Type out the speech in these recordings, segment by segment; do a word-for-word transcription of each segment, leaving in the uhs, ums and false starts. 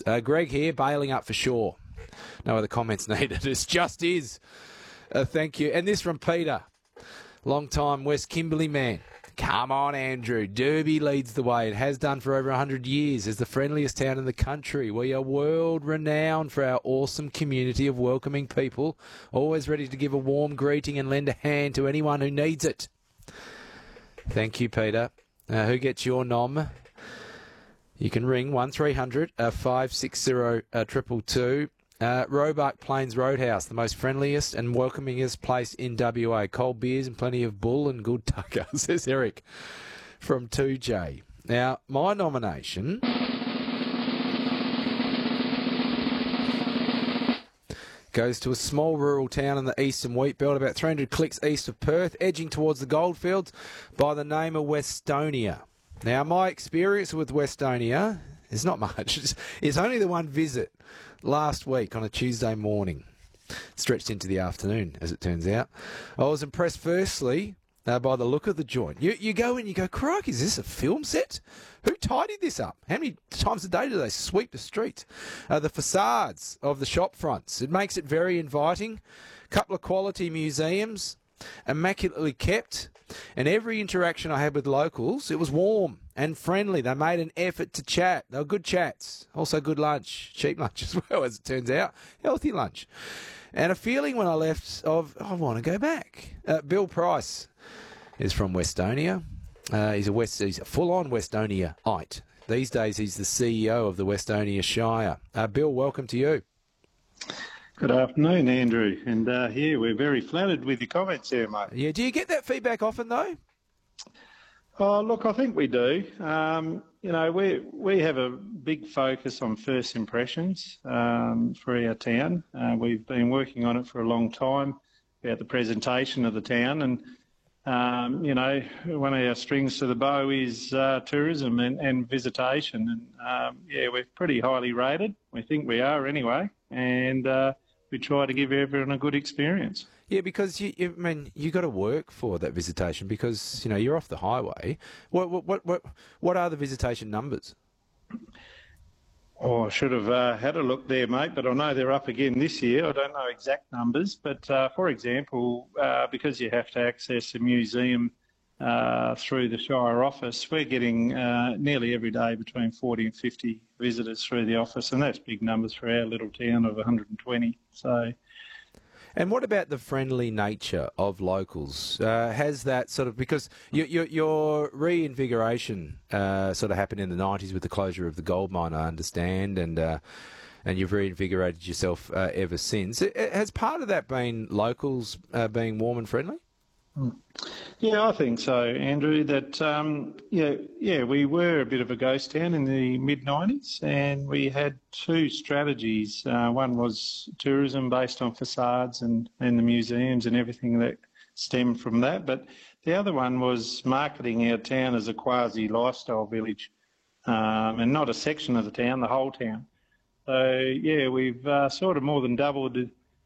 Uh, Greg here, bailing up for sure. No other comments needed. It just is. Uh, thank you. And this from Peter, long-time West Kimberley man. Come on, Andrew. Derby leads the way. It has done for over one hundred years as the friendliest town in the country. We are world-renowned for our awesome community of welcoming people, always ready to give a warm greeting and lend a hand to anyone who needs it. Thank you, Peter. Uh, who gets your nom? You can ring one three hundred five six zero two two two. Uh, Roebuck Plains Roadhouse, the most friendliest and welcomingest place in W A. Cold beers and plenty of bull and good tucker, says Eric from two J. Now, my nomination goes to a small rural town in the eastern wheat belt, about three hundred clicks east of Perth, edging towards the goldfields, by the name of Westonia. Now, my experience with Westonia is not much. It's, it's only the one visit last week on a Tuesday morning. Stretched into the afternoon, as it turns out. I was impressed, firstly, uh, by the look of the joint. You you go in, you go, crikey, is this a film set? Who tidied this up? How many times a day do they sweep the streets? Uh, the facades of the shop fronts. It makes it very inviting. Couple of quality museums, immaculately kept. And every interaction I had with locals, it was warm and friendly. They made an effort to chat. They were good chats. Also good lunch. Cheap lunch as well, as it turns out. Healthy lunch. And a feeling when I left of, oh, I want to go back. Uh, Bill Price is from Westonia. Uh, he's a West, he's a full-on Westonia-ite. These days he's the C E O of the Westonia Shire. Uh, Bill, welcome to you. Good afternoon, Andrew. And uh, yeah, we're very flattered with your comments here, mate. Yeah, do you get that feedback often, though? Oh, look, I think we do. Um, you know, we we have a big focus on first impressions um, for our town. Uh, we've been working on it for a long time, about the presentation of the town. And, um, you know, one of our strings to the bow is uh, tourism and, and visitation. And, um, yeah, we're pretty highly rated. We think we are anyway. And uh, we try to give everyone a good experience. Yeah, because you, you I mean, you got to work for that visitation because you know you're off the highway. What what what what, what are the visitation numbers? Oh, I should have uh, had a look there, mate. But I know they're up again this year. I don't know exact numbers, but uh, for example, uh, because you have to access a museum uh, through the Shire office, we're getting uh, nearly every day between forty and fifty visitors through the office, and that's big numbers for our little town of one hundred twenty. So. And what about the friendly nature of locals? Uh, has that sort of, because your, your, your reinvigoration uh, sort of happened in the nineties with the closure of the gold mine, I understand, and uh, and you've reinvigorated yourself uh, ever since. Has part of that been locals uh, being warm and friendly? Yeah, I think so, Andrew. That um, yeah, yeah, we were a bit of a ghost town in the mid nineties, and we had two strategies. Uh, one was tourism based on facades and, and the museums and everything that stemmed from that. But the other one was marketing our town as a quasi lifestyle village, um, and not a section of the town, the whole town. So yeah, we've uh, sort of more than doubled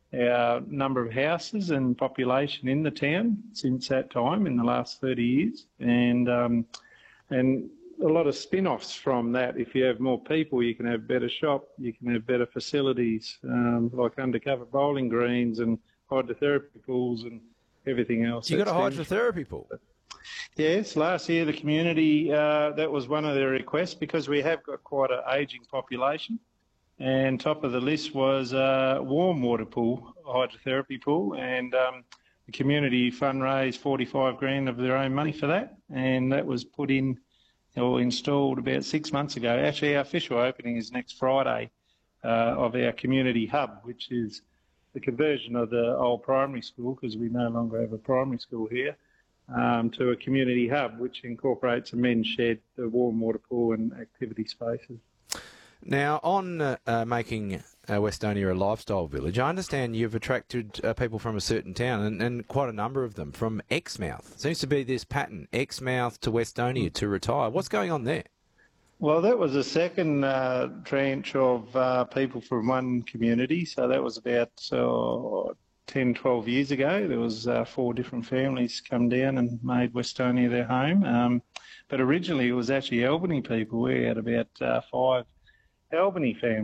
our number of houses and population in the town since that time in the last thirty years, and um, and a lot of spin-offs from that. If you have more people, you can have better shop, you can have better facilities, um, like undercover bowling greens and hydrotherapy pools and everything else. You got a hydrotherapy pool? Yes, last year the community, uh, that was one of their requests because we have got quite an ageing population. And top of the list was a warm water pool, a hydrotherapy pool, and um, the community fundraised forty-five grand of their own money for that, and that was put in or installed about six months ago. Actually, our official opening is next Friday uh, of our community hub, which is the conversion of the old primary school, because we no longer have a primary school here, um, to a community hub, which incorporates a men's shed, the warm water pool and activity spaces. Now, on uh, uh, making uh, Westonia a lifestyle village, I understand you've attracted uh, people from a certain town, and, and quite a number of them, from Exmouth. Seems to be this pattern, Exmouth to Westonia to retire. What's going on there? Well, that was the second uh, tranche of uh, people from one community, so that was about uh, ten, twelve years ago. There was uh, four different families come down and made Westonia their home. Um, but originally it was actually Albany people. We had about uh, five Albany families.